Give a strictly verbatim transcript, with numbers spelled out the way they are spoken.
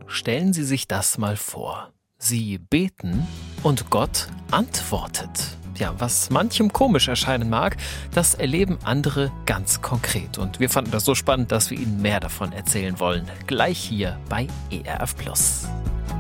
Stellen Sie sich das mal vor. Sie beten und Gott antwortet. Ja, was manchem komisch erscheinen mag, das erleben andere ganz konkret. Und wir fanden das so spannend, dass wir Ihnen mehr davon erzählen wollen. Gleich hier bei E R F Plus.